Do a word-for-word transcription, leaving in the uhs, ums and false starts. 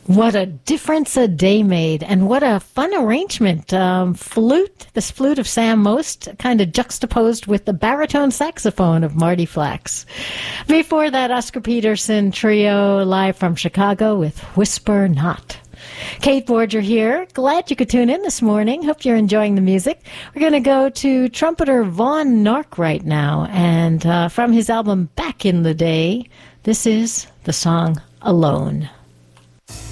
What a difference a day made, and what a fun arrangement. Um, flute, this flute of Sam Most, kind of juxtaposed with the baritone saxophone of Marty Flax. Before that, Oscar Peterson Trio live from Chicago with Whisper Not. Kate Borger here. Glad you could tune in this morning. Hope you're enjoying the music. We're going to go to trumpeter Vaughn Nark right now, and uh, from his album Back in the Day, this is the song Alone.